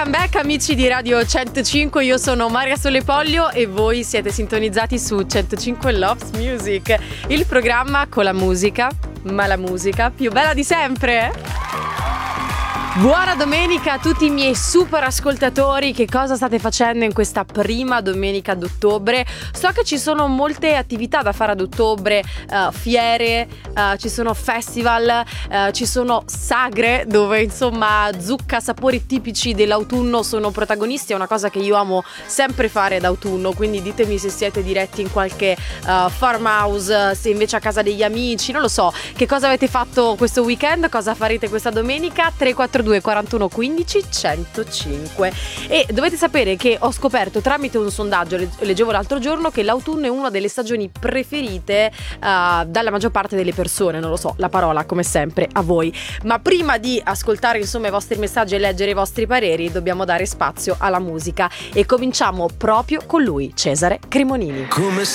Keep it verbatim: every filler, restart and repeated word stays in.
Welcome back amici di Radio centocinque, io sono Maria Solepoglio e voi siete sintonizzati su centocinque Loves Music, il programma con la musica, ma la musica più bella di sempre. Buona domenica a tutti i miei super ascoltatori, che cosa state facendo in questa prima domenica d'ottobre? So che ci sono molte attività da fare ad ottobre, uh, fiere, uh, ci sono festival, uh, ci sono sagre dove insomma zucca, sapori tipici dell'autunno sono protagonisti, è una cosa che io amo sempre fare d'autunno, quindi ditemi se siete diretti in qualche uh, farmhouse, se invece a casa degli amici, non lo so, che cosa avete fatto questo weekend, cosa farete questa domenica. Tre quattro due quarantuno quindici centocinque. E dovete sapere che ho scoperto tramite un sondaggio, leggevo l'altro giorno, che l'autunno è una delle stagioni preferite uh, dalla maggior parte delle persone. Non lo so, la parola come sempre a voi, ma prima di ascoltare insomma i vostri messaggi e leggere i vostri pareri dobbiamo dare spazio alla musica e cominciamo proprio con lui, Cesare Cremonini. Come